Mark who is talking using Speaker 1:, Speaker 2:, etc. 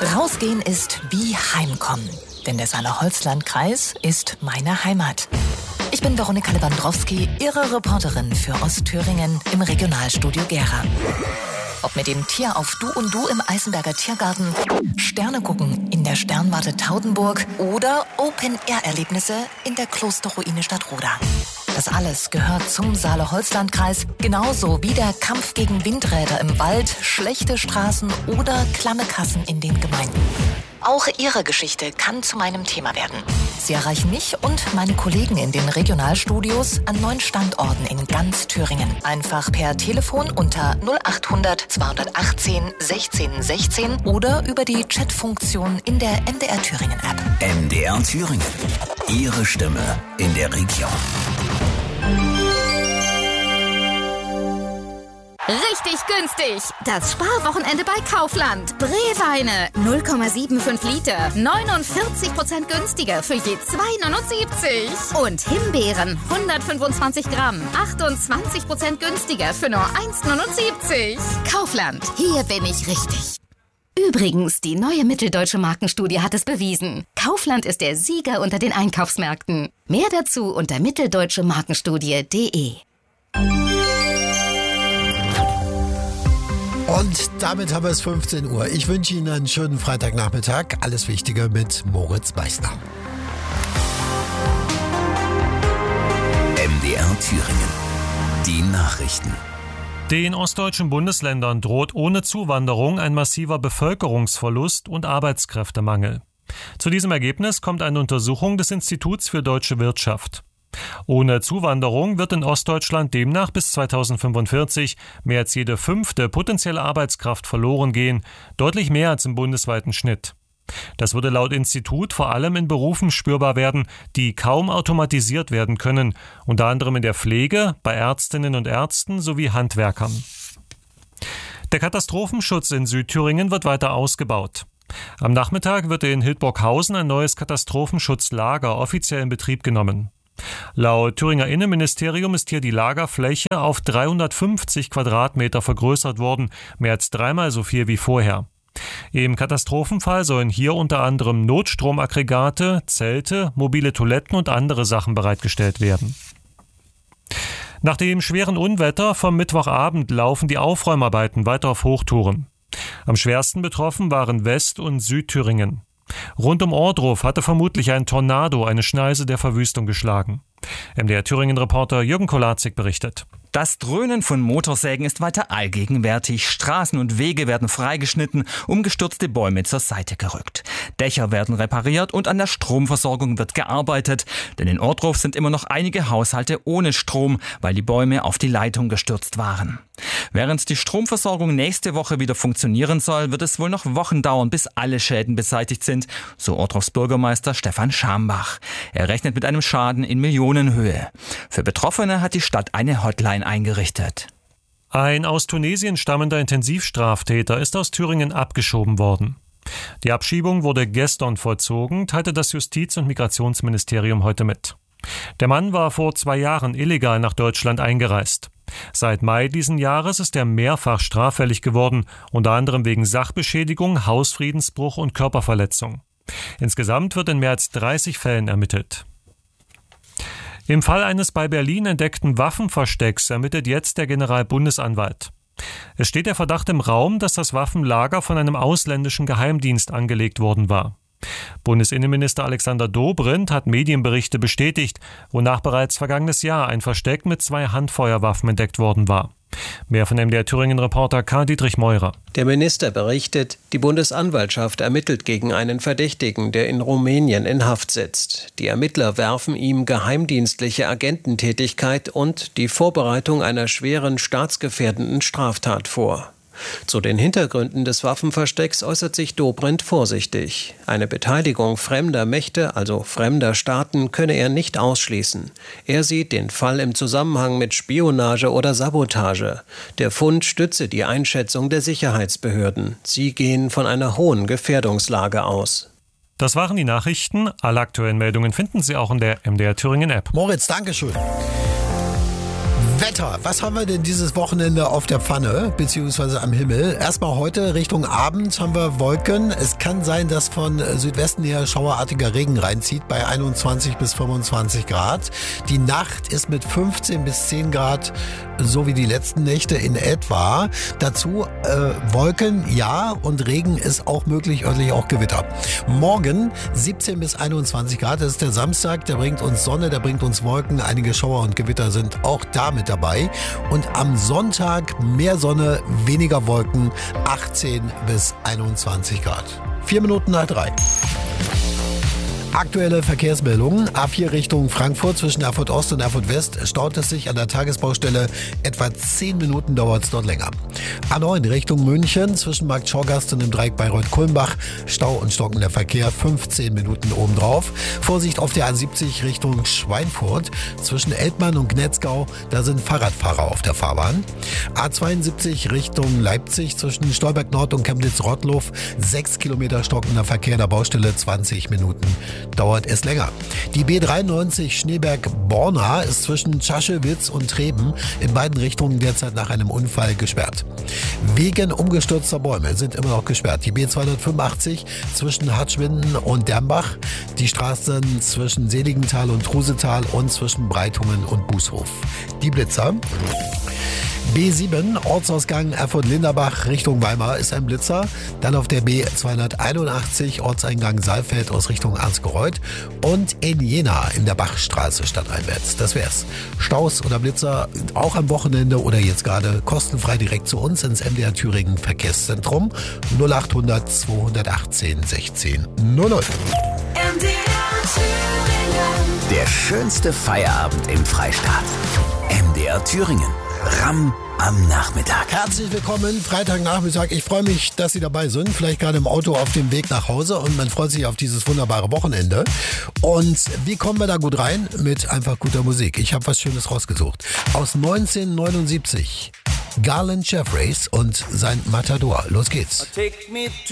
Speaker 1: Rausgehen ist wie Heimkommen, denn der Saale-Holzland-Kreis ist meine Heimat. Ich bin Veronika Lewandowski, Ihre Reporterin für Ostthüringen im Regionalstudio Gera. Ob mit dem Tier auf Du und Du im Eisenberger Tiergarten, Sterne gucken in der Sternwarte Taudenburg oder Open-Air-Erlebnisse in der Klosterruine Stadtroda. Das alles gehört zum Saale-Holzland-Kreis, genauso wie der Kampf gegen Windräder im Wald, schlechte Straßen oder klamme Kassen in den Gemeinden. Auch Ihre Geschichte kann zu meinem Thema werden. Sie erreichen mich und meine Kollegen in den Regionalstudios an 9 Standorten in ganz Thüringen. Einfach per Telefon unter 0800 218 16 16 oder über die Chatfunktion in der MDR Thüringen App.
Speaker 2: MDR Thüringen. Ihre Stimme in der Region.
Speaker 3: Richtig günstig. Das Sparwochenende bei Kaufland. Breweine 0,75 Liter. 49% günstiger für je 2,79. Und Himbeeren 125 Gramm. 28% günstiger für nur 1,79. Kaufland. Hier bin ich richtig. Übrigens, die neue Mitteldeutsche Markenstudie hat es bewiesen. Kaufland ist der Sieger unter den Einkaufsmärkten. Mehr dazu unter mitteldeutschemarkenstudie.de.
Speaker 4: Und damit haben wir es 15 Uhr. Ich wünsche Ihnen einen schönen Freitagnachmittag. Alles Wichtige mit Moritz Meissner.
Speaker 2: MDR Thüringen. Die Nachrichten.
Speaker 5: Den ostdeutschen Bundesländern droht ohne Zuwanderung ein massiver Bevölkerungsverlust und Arbeitskräftemangel. Zu diesem Ergebnis kommt eine Untersuchung des Instituts für deutsche Wirtschaft. Ohne Zuwanderung wird in Ostdeutschland demnach bis 2045 mehr als jede 5. potenzielle Arbeitskraft verloren gehen, deutlich mehr als im bundesweiten Schnitt. Das würde laut Institut vor allem in Berufen spürbar werden, die kaum automatisiert werden können, unter anderem in der Pflege, bei Ärztinnen und Ärzten sowie Handwerkern. Der Katastrophenschutz in Südthüringen wird weiter ausgebaut. Am Nachmittag wird in Hildburghausen ein neues Katastrophenschutzlager offiziell in Betrieb genommen. Laut Thüringer Innenministerium ist hier die Lagerfläche auf 350 Quadratmeter vergrößert worden, mehr als 3-mal so viel wie vorher. Im Katastrophenfall sollen hier unter anderem Notstromaggregate, Zelte, mobile Toiletten und andere Sachen bereitgestellt werden. Nach dem schweren Unwetter vom Mittwochabend laufen die Aufräumarbeiten weiter auf Hochtouren. Am schwersten betroffen waren West- und Südthüringen. Rund um Ohrdruf hatte vermutlich ein Tornado eine Schneise der Verwüstung geschlagen. MDR Thüringen-Reporter Jürgen Kolazik berichtet.
Speaker 6: Das Dröhnen von Motorsägen ist weiter allgegenwärtig. Straßen und Wege werden freigeschnitten, umgestürzte Bäume zur Seite gerückt. Dächer werden repariert und an der Stromversorgung wird gearbeitet. Denn in Ohrdruf sind immer noch einige Haushalte ohne Strom, weil die Bäume auf die Leitung gestürzt waren. Während die Stromversorgung nächste Woche wieder funktionieren soll, wird es wohl noch Wochen dauern, bis alle Schäden beseitigt sind, so Ohrdrufs Bürgermeister Stefan Schambach. Er rechnet mit einem Schaden in Millionenhöhe. Für Betroffene hat die Stadt eine Hotline eingerichtet.
Speaker 5: Ein aus Tunesien stammender Intensivstraftäter ist aus Thüringen abgeschoben worden. Die Abschiebung wurde gestern vollzogen, teilte das Justiz- und Migrationsministerium heute mit. Der Mann war vor 2 Jahren illegal nach Deutschland eingereist. Seit Mai diesen Jahres ist er mehrfach straffällig geworden, unter anderem wegen Sachbeschädigung, Hausfriedensbruch und Körperverletzung. Insgesamt wird in mehr als 30 Fällen ermittelt. Im Fall eines bei Berlin entdeckten Waffenverstecks ermittelt jetzt der Generalbundesanwalt. Es steht der Verdacht im Raum, dass das Waffenlager von einem ausländischen Geheimdienst angelegt worden war. Bundesinnenminister Alexander Dobrindt hat Medienberichte bestätigt, wonach bereits vergangenes Jahr ein Versteck mit 2 Handfeuerwaffen entdeckt worden war. Mehr von MDR Thüringen-Reporter Karl-Dietrich Meurer.
Speaker 7: Der Minister berichtet, die Bundesanwaltschaft ermittelt gegen einen Verdächtigen, der in Rumänien in Haft sitzt. Die Ermittler werfen ihm geheimdienstliche Agententätigkeit und die Vorbereitung einer schweren staatsgefährdenden Straftat vor. Zu den Hintergründen des Waffenverstecks äußert sich Dobrindt vorsichtig. Eine Beteiligung fremder Mächte, also fremder Staaten, könne er nicht ausschließen. Er sieht den Fall im Zusammenhang mit Spionage oder Sabotage. Der Fund stütze die Einschätzung der Sicherheitsbehörden. Sie gehen von einer hohen Gefährdungslage aus.
Speaker 5: Das waren die Nachrichten. Alle aktuellen Meldungen finden Sie auch in der MDR Thüringen App.
Speaker 4: Moritz, Dankeschön. Wetter. Was haben wir denn dieses Wochenende auf der Pfanne, beziehungsweise am Himmel? Erstmal heute Richtung Abend haben wir Wolken. Es kann sein, dass von Südwesten her schauerartiger Regen reinzieht bei 21 bis 25 Grad. Die Nacht ist mit 15 bis 10 Grad, so wie die letzten Nächte in etwa. Dazu Wolken, ja, und Regen ist auch möglich, örtlich auch Gewitter. Morgen 17 bis 21 Grad, das ist der Samstag, der bringt uns Sonne, der bringt uns Wolken. Einige Schauer und Gewitter sind auch da mit dabei. Und am Sonntag mehr Sonne, weniger Wolken, 18 bis 21 Grad. 4 Minuten nach 3. Aktuelle Verkehrsmeldungen. A4 Richtung Frankfurt zwischen Erfurt Ost und Erfurt West staut es sich an der Tagesbaustelle. Etwa 10 Minuten dauert es dort länger. A9 Richtung München zwischen Markt Schorgast und dem Dreieck Bayreuth-Kulmbach. Stau und stockender Verkehr, 15 Minuten obendrauf. Vorsicht auf der A70 Richtung Schweinfurt zwischen Eltmann und Gnetzgau. Da sind Fahrradfahrer auf der Fahrbahn. A72 Richtung Leipzig zwischen Stolberg Nord und Chemnitz-Rottluff. 6 Kilometer stockender Verkehr der Baustelle, 20 Minuten. Dauert es länger. Die B93 Schneeberg-Borna ist zwischen Tschaschewitz und Treben in beiden Richtungen derzeit nach einem Unfall gesperrt. Wegen umgestürzter Bäume sind immer noch gesperrt. Die B285 zwischen Hartschwinden und Dernbach, die Straßen zwischen Seligenthal und Trusetal und zwischen Breitungen und Bußhof. Die Blitzer. B7, Ortsausgang Erfurt-Linderbach Richtung Weimar ist ein Blitzer. Dann auf der B281, Ortseingang Saalfeld aus Richtung Arnsgereuth. Und in Jena in der Bachstraße stadteinwärts. Das wär's. Staus oder Blitzer auch am Wochenende oder jetzt gerade kostenfrei direkt zu uns ins MDR Thüringen Verkehrszentrum 0800 218 16 00.
Speaker 2: Der schönste Feierabend im Freistaat. MDR Thüringen. Ram am Nachmittag.
Speaker 4: Herzlich willkommen, Freitagnachmittag. Ich freue mich, dass Sie dabei sind. Vielleicht gerade im Auto auf dem Weg nach Hause und man freut sich auf dieses wunderbare Wochenende. Und wie kommen wir da gut rein? Mit einfach guter Musik. Ich habe was Schönes rausgesucht. Aus 1979. Garland Jeffreys und sein Matador. Los geht's.